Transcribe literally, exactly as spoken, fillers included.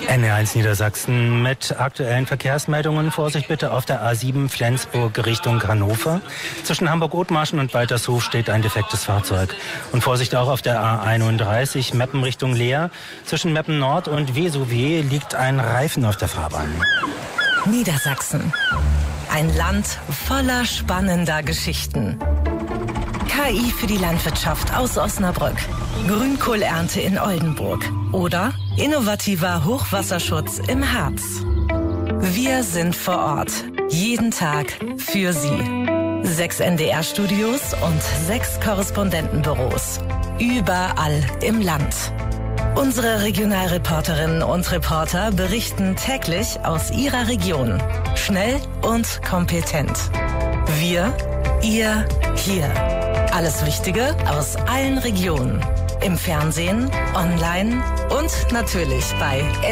N R eins Niedersachsen mit aktuellen Verkehrsmeldungen. Vorsicht bitte auf der A sieben Flensburg Richtung Hannover. Zwischen Hamburg-Othmarschen und Waltershof steht ein defektes Fahrzeug. Und Vorsicht auch auf der A einunddreißig Meppen Richtung Leer. Zwischen Meppen Nord und Vesuve liegt ein Reifen auf der Fahrbahn. Niedersachsen. Ein Land voller spannender Geschichten. K I für die Landwirtschaft aus Osnabrück. Grünkohlernte in Oldenburg. Oder innovativer Hochwasserschutz im Harz. Wir sind vor Ort. Jeden Tag für Sie. Sechs N D R-Studios und sechs Korrespondentenbüros. Überall im Land. Unsere Regionalreporterinnen und Reporter berichten täglich aus ihrer Region. Schnell und kompetent. Wir, ihr, hier. Alles Wichtige aus allen Regionen. Im Fernsehen, online und natürlich bei